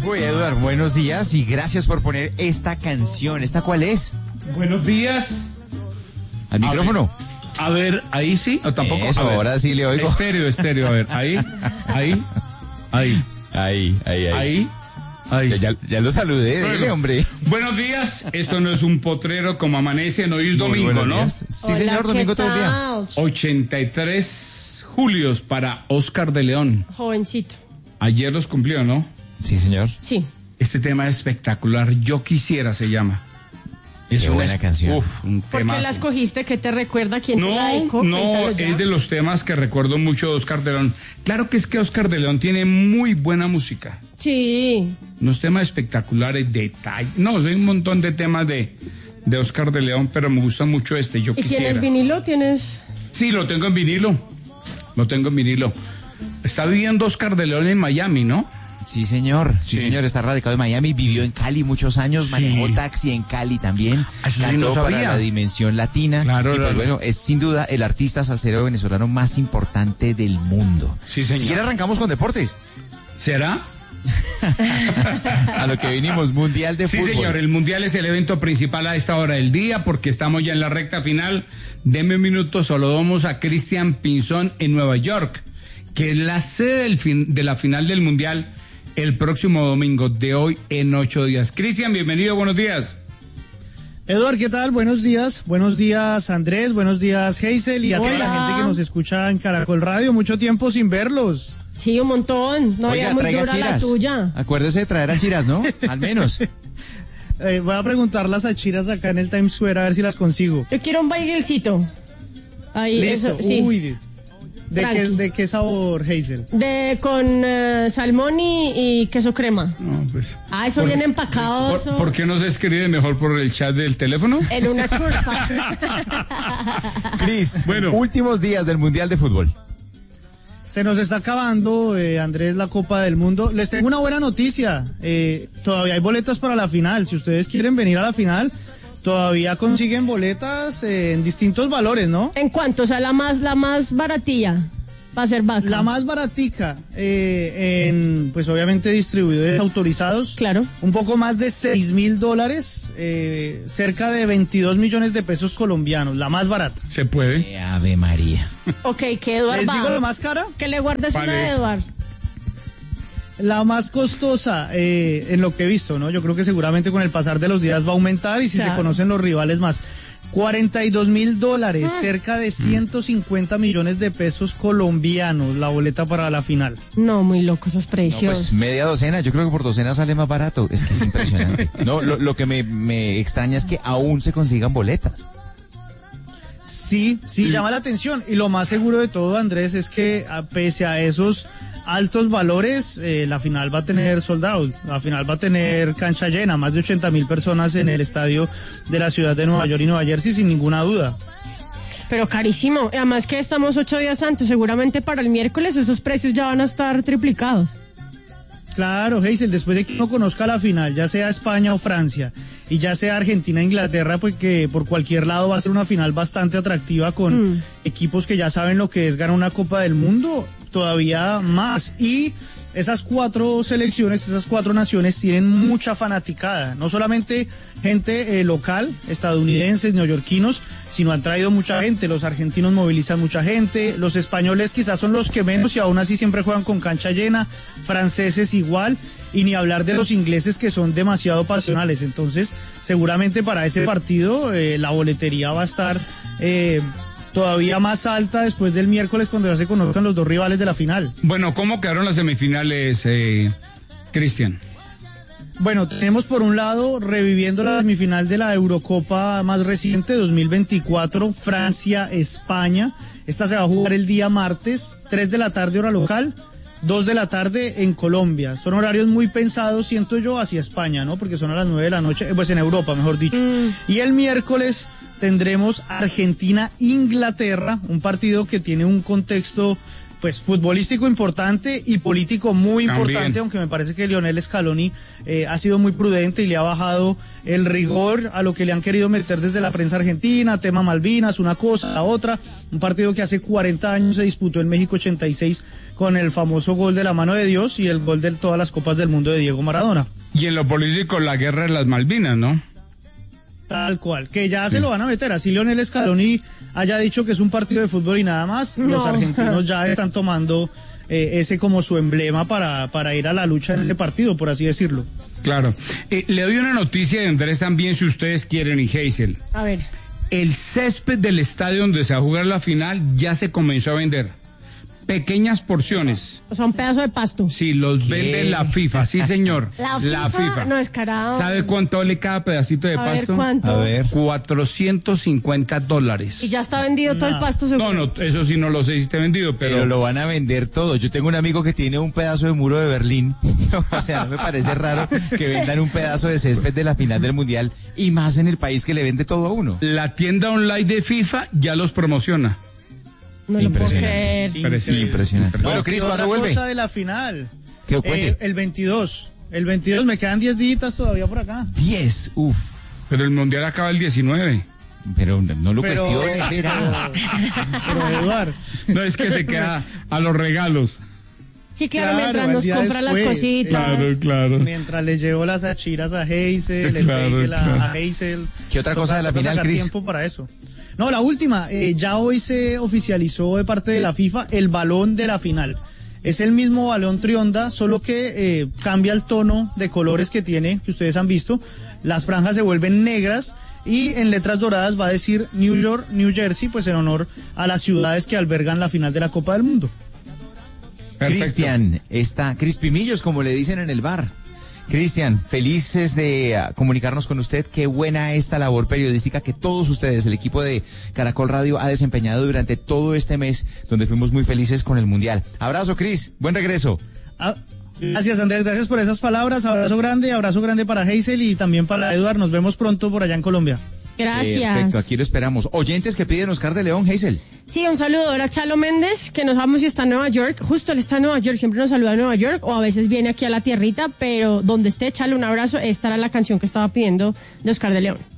Uy, Eduardo, buenos días y gracias por poner esta canción. ¿Esta cuál es? Buenos días. ¿Al micrófono? A ver, ahí sí, o tampoco. Eso, ahora sí le oigo. Estéreo, a ver, ahí. Ya lo saludé, bueno, dile, hombre. Buenos días, esto no es un potrero como amanecen, hoy es domingo, ¿no? Días. Sí, señor, domingo todo el día. 83 julios para Oscar de León. Jovencito. Ayer los cumplió, ¿no? Sí, señor. Sí. Este tema es espectacular, Yo Quisiera se llama. Qué buena canción. Un ¿Por temazo. qué la escogiste? ¿Qué te recuerda? ¿Quién te la dedicó? No, Cuéntalo ya. es de los temas que recuerdo mucho de Oscar de León. Claro que es que Oscar de León tiene muy buena música. Sí. Unos temas espectaculares, detalles. No, hay un montón de temas de Oscar de León, pero me gusta mucho este, Yo ¿Y Quisiera. tienes vinilo? ¿Tienes? Sí, lo tengo en vinilo. Está viviendo Oscar de León en Miami, ¿no? Sí, señor. Sí, señor. Está radicado en Miami, vivió en Cali muchos años, manejó taxi en Cali también. Eso sí Cantó no sabía. para la Dimensión Latina. Claro, y pues claro. bueno, es sin duda el artista salsero venezolano más importante del mundo. Sí, señor. Si quiere arrancamos con deportes. ¿Será? A lo que vinimos, Mundial de Fútbol. Sí, señor, el Mundial es el evento principal a esta hora del día porque estamos ya en la recta final. Deme un minuto, saludamos a Cristian Pinzón en Nueva York, que es la sede de la final del Mundial el próximo domingo, de hoy en 8 días. Cristian, bienvenido, buenos días. Eduardo, ¿qué tal? Buenos días Andrés, buenos días Hazel y a toda Hola. la gente que nos escucha en Caracol Radio, mucho tiempo sin verlos. Sí, un montón. No Oiga, había muy traiga dura la chiras. tuya. Acuérdese de traer a chiras, ¿no? Al menos. Voy a preguntar las achiras acá en el Times Square a ver si las consigo. Yo quiero un baguilcito. Ahí, Listo, eso, sí. uy, Tranqui. ¿de qué sabor, Hazel? Con salmón y queso crema. No, pues. Ah, eso viene empacado. eso. ¿Por qué no se escribe mejor por el chat del teléfono? En una churfa. Cris, Bueno. últimos días del Mundial de Fútbol. Se nos está acabando, Andrés, la Copa del Mundo. Les tengo una buena noticia. Todavía hay boletas para la final. Si ustedes quieren venir a la final, todavía consiguen boletas en distintos valores, ¿no? ¿En cuánto? O sea, la más baratilla. Va a ser vaca. La más baratica, pues obviamente distribuidores autorizados. Claro. Un poco más de $6,000, cerca de 22 millones de pesos colombianos, la más barata. ¿Se puede? Ave María. Ok, que Eduard ¿Les va. digo la más cara? Que le guardes ¿Cuál una de es? Eduard. La más costosa, en lo que he visto, ¿no? Yo creo que seguramente con el pasar de los días va a aumentar y si Claro. se conocen los rivales más. $42,000, cerca de 150 millones de pesos colombianos, la boleta para la final. No, muy loco esos No, precios. pues media docena, yo creo que por docena sale más barato. Es que es impresionante. No, lo que me extraña es que aún se consigan boletas. Sí, llama la atención. Y lo más seguro de todo, Andrés, es que pese a esos altos valores, la final va a tener sold out. La final va a tener cancha llena, más de 80,000 personas en el estadio de la ciudad de Nueva York y Nueva Jersey, sin ninguna duda. Pero carísimo. Además que estamos 8 días antes. Seguramente para el miércoles esos precios ya van a estar triplicados. Claro, Hazel, después de que uno conozca la final, ya sea España o Francia, y ya sea Argentina e Inglaterra, pues que por cualquier lado va a ser una final bastante atractiva con equipos que ya saben lo que es ganar una Copa del Mundo, todavía más. Y esas 4 selecciones, esas 4 naciones tienen mucha fanaticada, no solamente gente local, estadounidenses, neoyorquinos, sino han traído mucha gente. Los argentinos movilizan mucha gente, los españoles quizás son los que menos y aún así siempre juegan con cancha llena, franceses igual, y ni hablar de los ingleses que son demasiado pasionales. Entonces seguramente para ese partido la boletería va a estar todavía más alta después del miércoles cuando ya se conozcan los dos rivales de la final. Bueno, ¿cómo quedaron las semifinales, Cristian? Bueno, tenemos por un lado, reviviendo la semifinal de la Eurocopa más reciente, 2024, Francia-España. Esta se va a jugar el día martes, 3 de la tarde hora local, 2 de la tarde en Colombia. Son horarios muy pensados, siento yo, hacia España, ¿no? Porque son a las 9 de la noche, pues en Europa, mejor dicho. Y el miércoles tendremos Argentina-Inglaterra, un partido que tiene un contexto pues futbolístico importante y político muy importante, También. aunque me parece que Lionel Scaloni ha sido muy prudente y le ha bajado el rigor a lo que le han querido meter desde la prensa argentina, tema Malvinas, una cosa, la otra, un partido que hace 40 años se disputó en México 86 con el famoso gol de la mano de Dios y el gol de todas las copas del mundo de Diego Maradona. Y en lo político, la guerra de las Malvinas, ¿no? Tal cual, que ya se lo van a meter. Así Lionel Scaloni haya dicho que es un partido de fútbol y nada más, los argentinos ya están tomando ese como su emblema para ir a la lucha en ese partido, por así decirlo. Claro. Le doy una noticia de Andrés también, si ustedes quieren, y Hazel. A ver. El césped del estadio donde se va a jugar la final ya se comenzó a vender. Pequeñas porciones. O sea, un pedazo de pasto. Sí, los vende la FIFA, sí señor. La FIFA. No, descarado. ¿Sabe cuánto vale cada pedacito de A ver, pasto? ¿cuánto? A ver. $450. Y ya está vendido todo el pasto, seguro. No, eso sí no lo sé si está vendido, Pero lo van a vender todo. Yo tengo un amigo que tiene un pedazo de muro de Berlín. O sea, no me parece raro que vendan un pedazo de césped de la final del Mundial y más en el país que le vende todo a uno. La tienda online de FIFA ya los promociona. No lo puedo Impresionante. creer. Impresionante. No, Bueno, Cris, y ¿cuándo otra vuelve? cosa de la final. ¿Qué cuente? El 22. El 22, me quedan 10 días todavía por acá. 10, uff. Pero el Mundial acaba el 19. Pero no lo Pero- cuestione, espera. Pero Eduard, No es que se queda a los regalos. Sí, claro, Claro, mientras el nos día compra las después. cositas. Claro. mientras les llevo las achiras a Hazel, el Claro, bagel claro. a Hazel. ¿Qué otra cosa de la final, sacar Cris? tiempo para eso. No, la última, ya hoy se oficializó de parte de la FIFA el balón de la final. Es el mismo balón Trionda, solo que cambia el tono de colores que tiene, que ustedes han visto. Las franjas se vuelven negras y en letras doradas va a decir New York, New Jersey, pues en honor a las ciudades que albergan la final de la Copa del Mundo. Perfecto. Cristian, está Crispimillos, como le dicen en el bar. Cristian, felices de comunicarnos con usted. Qué buena esta labor periodística que todos ustedes, el equipo de Caracol Radio, ha desempeñado durante todo este mes, donde fuimos muy felices con el Mundial. Abrazo, Cris. Buen regreso. Gracias, Andrés, gracias por esas palabras. Abrazo grande para Hazel y también para Eduard. Nos vemos pronto por allá en Colombia. Gracias. Perfecto, aquí lo esperamos. Oyentes que piden Oscar de León, Hazel. Sí, un saludo ahora a Chalo Méndez, que no sabemos si está en Nueva York. Justo él está en Nueva York, siempre nos saluda en Nueva York, o a veces viene aquí a la tierrita, pero donde esté, Chalo, un abrazo. Esta era la canción que estaba pidiendo de Oscar de León.